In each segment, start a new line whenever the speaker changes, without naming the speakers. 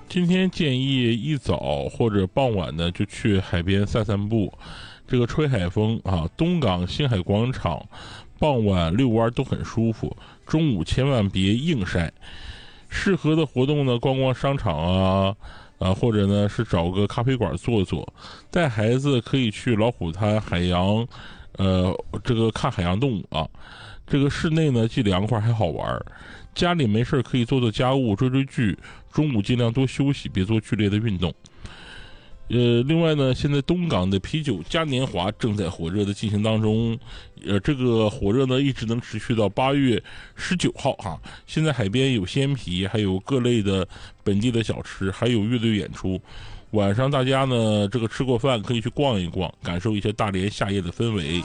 今天建议一早或者傍晚呢就去海边散散步，这个吹海风啊，东港星海广场，傍晚遛弯都很舒服。中午千万别硬晒。适合的活动呢，逛逛商场或者呢是找个咖啡馆坐坐。带孩子可以去老虎滩海洋，这个看海洋动物啊。这个室内呢既凉快还好玩。家里没事可以做做家务、追追剧。中午尽量多休息，别做剧烈的运动。另外呢，现在东港的啤酒嘉年华正在火热的进行当中，这个火热呢一直能持续到8月19号哈。现在海边有鲜啤，还有各类的本地的小吃，还有乐队演出。晚上大家呢这个吃过饭可以去逛一逛，感受一下大连夏夜的氛围。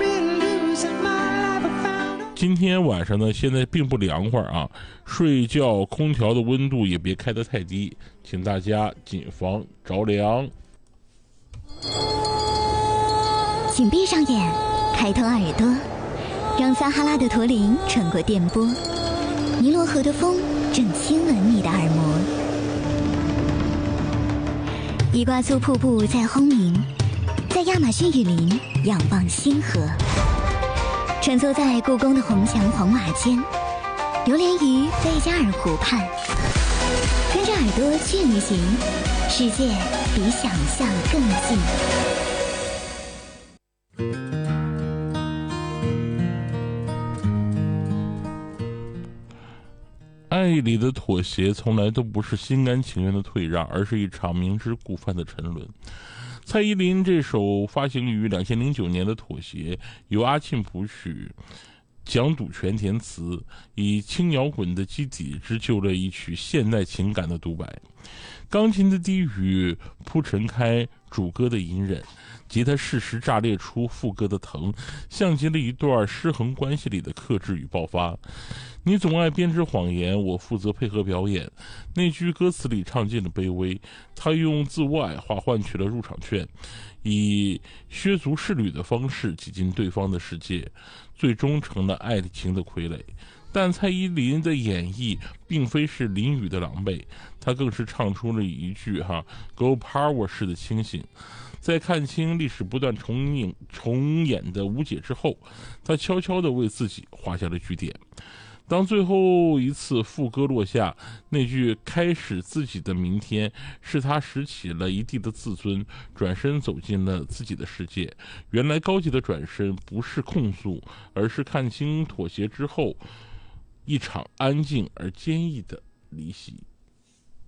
今天晚上呢，现在并不凉快啊，睡觉空调的温度也别开得太低，请大家谨防着凉。
请闭上眼，开通耳朵，让撒哈拉的驼铃穿过电波，尼罗河的风正亲吻你的耳膜，伊瓜苏瀑布在轰鸣，在亚马逊雨林仰望星河。穿梭在故宫的红墙黄瓦间，流连于贝加尔湖畔，跟着耳朵去旅行，世界比想象更近。
爱里的妥协从来都不是心甘情愿的退让，而是一场明知故犯的沉沦。蔡依林这首发行于2009年的《妥协》，由阿沁谱曲，蒋笃泉填词，以轻摇滚的基底织就了一曲现代情感的独白。钢琴的低语铺陈开主歌的隐忍，吉他适时炸裂出副歌的疼，像极了一段失衡关系里的克制与爆发。你总爱编织谎言，我负责配合表演。那句歌词里唱尽了卑微，他用自我矮化换取了入场券，以削足适履的方式挤进对方的世界，最终成了爱情的傀儡。但蔡依林的演绎并非是淋雨的狼狈，她更是唱出了一句Go Power 式的清醒。在看清历史不断重演的无解之后，她悄悄地为自己画下了句点。当最后一次副歌落下，那句开始自己的明天，是他拾起了一地的自尊，转身走进了自己的世界。原来高级的转身不是控诉，而是看清妥协之后，一场安静而坚毅的离席。